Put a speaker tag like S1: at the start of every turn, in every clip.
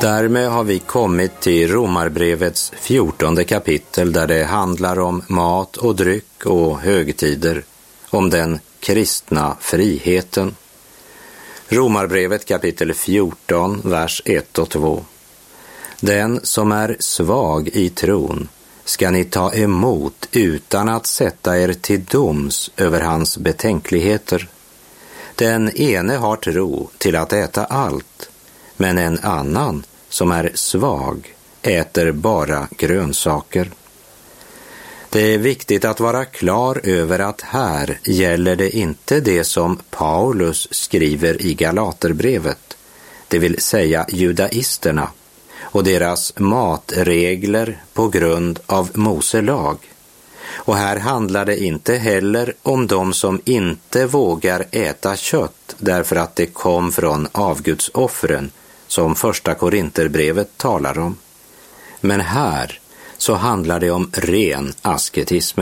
S1: Därmed har vi kommit till Romarbrevets 14:e kapitel, där det handlar om mat och dryck och högtider, om den kristna friheten. Romarbrevet kapitel 14, vers 1 och 2. Den som är svag i tron ska ni ta emot utan att sätta er till doms över hans betänkligheter. Den ene har tro till att äta allt, men en annan som är svag äter bara grönsaker. Det är viktigt att vara klar över att här gäller det inte det som Paulus skriver i Galaterbrevet, det vill säga judaisterna och deras matregler på grund av Mose lag. Och här handlar det inte heller om de som inte vågar äta kött därför att det kom från avgudsoffren, som första Korinterbrevet talar om. Men här så handlar det om ren asketism.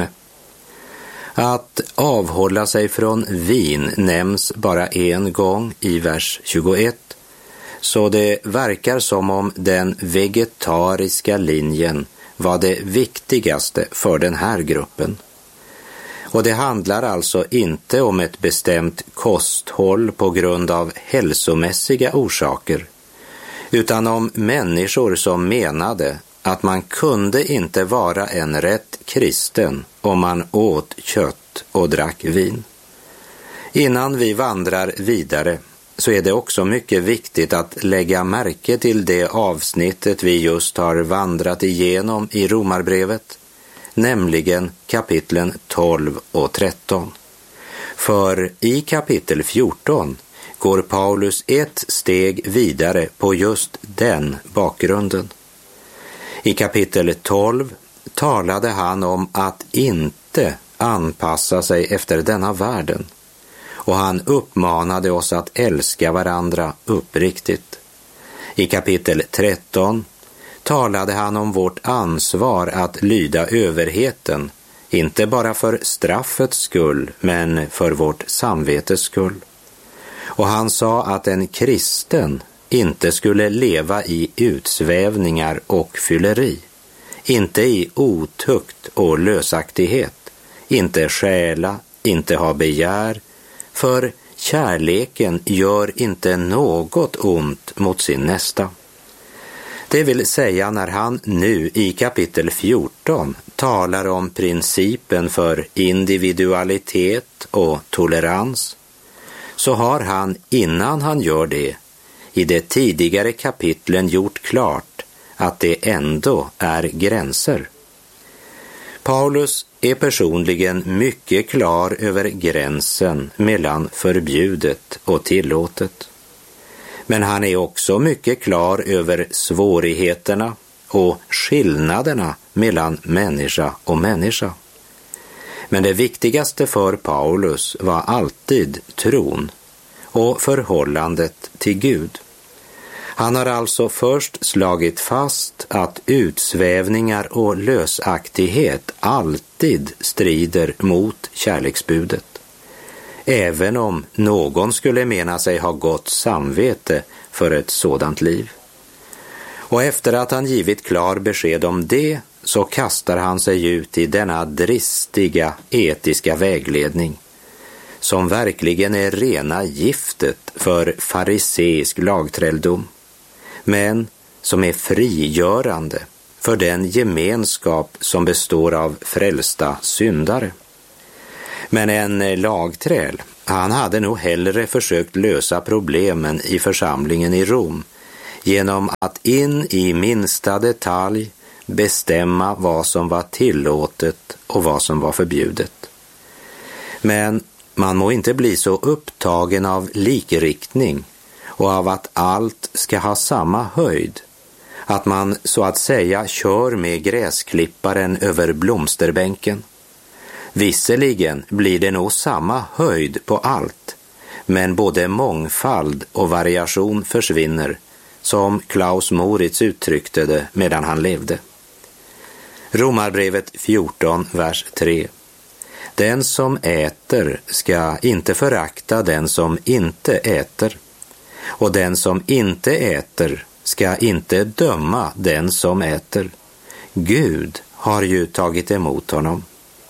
S1: Att avhålla sig från vin nämns bara en gång i vers 21, så det verkar som om den vegetariska linjen var det viktigaste för den här gruppen. Och det handlar alltså inte om ett bestämt kosthåll på grund av hälsomässiga orsaker, utan om människor som menade att man kunde inte vara en rätt kristen om man åt kött och drack vin. Innan vi vandrar vidare så är det också mycket viktigt att lägga märke till det avsnittet vi just har vandrat igenom i Romarbrevet, nämligen kapitlen 12 och 13. För i kapitel 14 går Paulus ett steg vidare på just den bakgrunden. I kapitel 12 talade han om att inte anpassa sig efter denna världen, och han uppmanade oss att älska varandra uppriktigt. I kapitel 13 talade han om vårt ansvar att lyda överheten, inte bara för straffets skull, men för vårt samvetes skull. Och han sa att en kristen inte skulle leva i utsvävningar och fylleri, inte i otukt och lösaktighet, inte stjäla, inte ha begär, för kärleken gör inte något ont mot sin nästa. Det vill säga, när han nu i kapitel 14 talar om principen för individualitet och tolerans, så har han innan han gör det i de tidigare kapitlen gjort klart att det ändå är gränser. Paulus är personligen mycket klar över gränsen mellan förbjudet och tillåtet. Men han är också mycket klar över svårigheterna och skillnaderna mellan människa och människa. Men det viktigaste för Paulus var alltid tron och förhållandet till Gud. Han har alltså först slagit fast att utsvävningar och lösaktighet alltid strider mot kärleksbudet, även om någon skulle mena sig ha gott samvete för ett sådant liv. Och efter att han givit klar besked om det, så kastar han sig ut i denna dristiga etiska vägledning, som verkligen är rena giftet för fariseisk lagträlldom, men som är frigörande för den gemenskap som består av frälsta syndare. Men en lagträl, han hade nog hellre försökt lösa problemen i församlingen i Rom genom att in i minsta detalj bestämma vad som var tillåtet och vad som var förbjudet. Men man må inte bli så upptagen av likriktning och av att allt ska ha samma höjd, att man så att säga kör med gräsklipparen över blomsterbänken. Visserligen blir det nog samma höjd på allt, men både mångfald och variation försvinner, som Klaus Moritz uttryckte det medan han levde. Romarbrevet 14, vers 3. Den som äter ska inte förakta den som inte äter, och den som inte äter ska inte döma den som äter. Gud har ju tagit emot honom.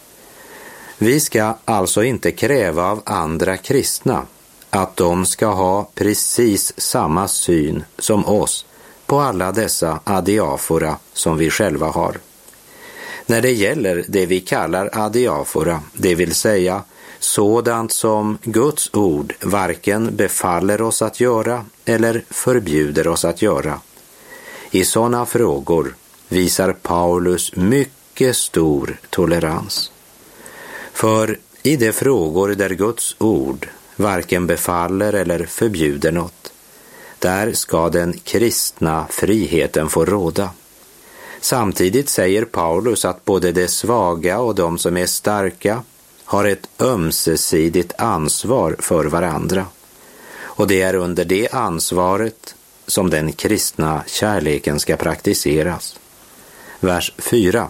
S1: Vi ska alltså inte kräva av andra kristna att de ska ha precis samma syn som oss på alla dessa adiafora som vi själva har. När det gäller det vi kallar adiafora, det vill säga sådant som Guds ord varken befaller oss att göra eller förbjuder oss att göra. I sådana frågor visar Paulus mycket stor tolerans. För i de frågor där Guds ord varken befaller eller förbjuder något, där ska den kristna friheten få råda. Samtidigt säger Paulus att både de svaga och de som är starka har ett ömsesidigt ansvar för varandra. Och det är under det ansvaret som den kristna kärleken ska praktiseras. Vers 4.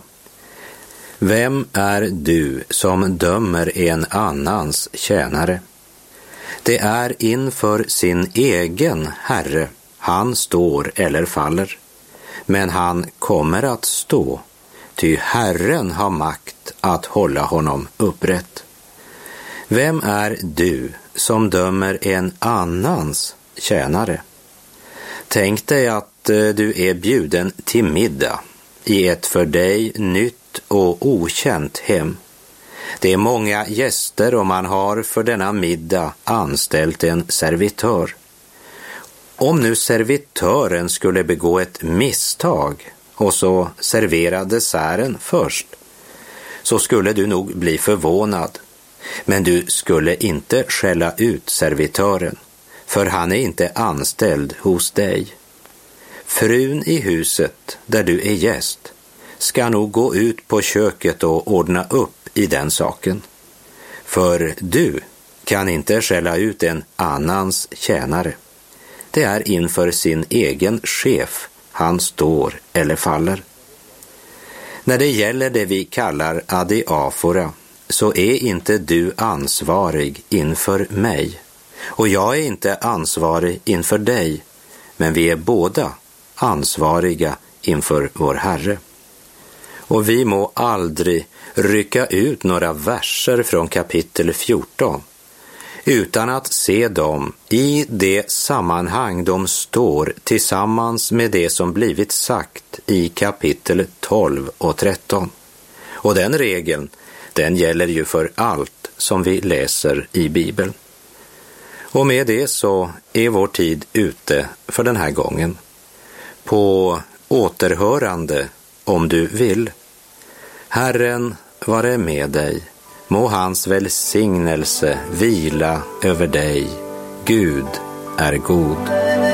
S1: Vem är du som dömer en annans tjänare? Det är inför sin egen herre han står eller faller. Men han kommer att stå, ty Herren har makt att hålla honom upprätt. Vem är du som dömer en annans tjänare? Tänk dig att du är bjuden till middag i ett för dig nytt och okänt hem. Det är många gäster och man har för denna middag anställt en servitör. Om nu servitören skulle begå ett misstag och så servera desserten först, så skulle du nog bli förvånad. Men du skulle inte skälla ut servitören, för han är inte anställd hos dig. Frun i huset där du är gäst ska nog gå ut på köket och ordna upp i den saken. För du kan inte skälla ut en annans tjänare. Det är inför sin egen chef han står eller faller. När det gäller det vi kallar adiafora, så är inte du ansvarig inför mig. Och jag är inte ansvarig inför dig, men vi är båda ansvariga inför vår Herre. Och vi må aldrig rycka ut några verser från kapitel 14 utan att se dem i det sammanhang de står tillsammans med det som blivit sagt i kapitel 12 och 13. Och den regeln, den gäller ju för allt som vi läser i Bibeln. Och med det så är vår tid ute för den här gången. På återhörande om du vill. Herren vare med dig. Må hans välsignelse vila över dig. Gud är god.